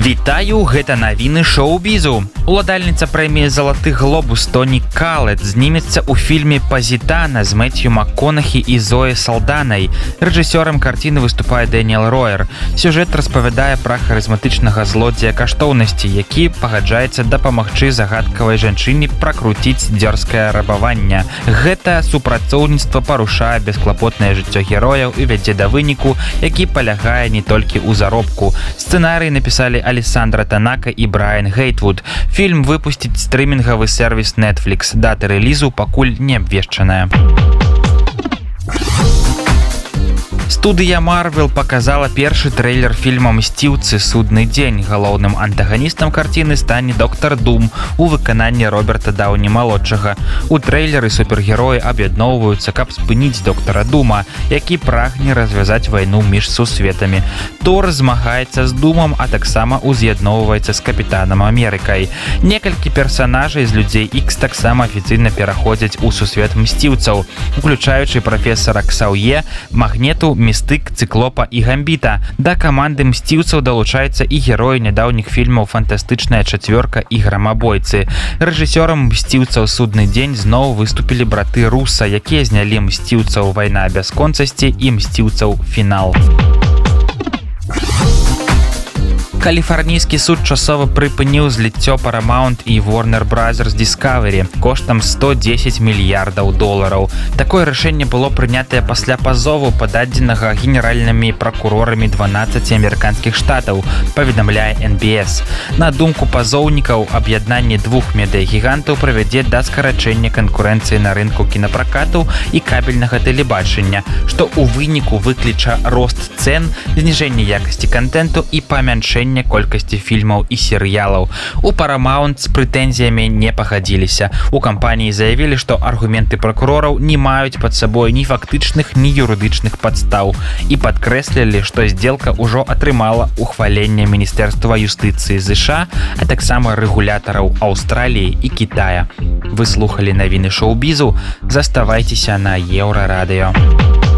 Вітаю, гэта навіны шоу-бізу. Уладальніца прэміі «Залаты глобус» Тоні Калет знімецца ў фільме «Пазітана» з Мэцью МакКонахі і Зоі Салданай. Рэжысёрам карціны выступае Дэніел Роер. Сюжэт распавядае пра харызматычнага злодзея каштоўнасці, які пагаджаецца дапамагчы загадкавай жанчыне пракруціць дзёрзкае рабаванне. Гэта супрацоўніцтва парушае бесклапотнае жыццё герояў і вядзе да выніку, які палягае не толькі ў заробку. Сцэнарый напісалі Алессандра Танака і Брайан Гейтвуд. Фільм выпусціць стрымінгавы сервіс Netflix. Дата рэлізу пакуль не абвешчаная. Студыя Марвел показала першы трэйлер фільма «Мсціўцы. Судны дзень». Галоўным антаганістам карціны стане доктар Дум у выкананні Роберта Даўні-малодшага. У трэйлеры супергероі аб'ядноўваюцца, каб спыніць доктара Дума, які прагне развязаць вайну між сусветамі. Тор змагаецца з Думам, а таксама уз'ядноўваецца з Капітанам Амерыкай. Некалькі персанажай з людзей Ікс таксама афіцыйна пераходзяць у сусвет мсціўцаў, уключаючы прафесара Ксаўе, Магнету, Містык, Цыклопа і Гамбіта. Да каманды мсціўцаў далучаецца і героі нядаўніх фільмаў «Фантастычная чацвёрка» і «Грамабойцы». Рэжысёрам «Мсціўцаў. Судны дзень» зноў выступілі браты Руса, якія знялі «Мсціўцаў. Вайна бясконцасці» і «Мсціўцаў. Фінал». Каліфарнійскі суд часова прыпыніў зліццё Paramount і Warner Bros. Discovery коштам $110 мільярдаў. Такое рашэнне было прынятае пасля пазову, пададзенага генеральнымі пракурорамі 12 амерыканскіх штатаў, паведамляе NBS. На думку пазоўнікаў, аб'яднанне двух медыягігантаў прывядзе да скарачэння канкурэнцыі на рынку кінапракату і кабельнага тэлебачання, што ў выніку выкліча рост цэн, зніжэнне якасці кантэнту і памяншэнне колькасці фільмаў і серыялаў. У Paramount з прэтэнзіямі не пагадзіліся. У кампаніі заявілі, што аргументы пракурораў не маюць пад сабой ні фактычных, ні юрыдычных падстаў і падкрэслілі, што здзелка ўжо атрымала ухваленне Міністэрства юстыцыі ЗША, а таксама рэгулятараў Аўстраліі і Кітая. Вы слухалі навіны шоу-бізу. Заставайцеся на Еўрарадыё.